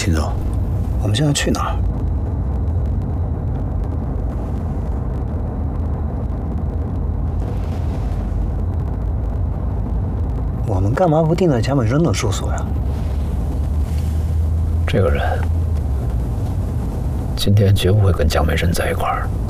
秦总，我们现在去哪儿？我们干嘛不定在贾本生的住所呀？ 这个人今天绝不会跟蒋美珍在一块儿。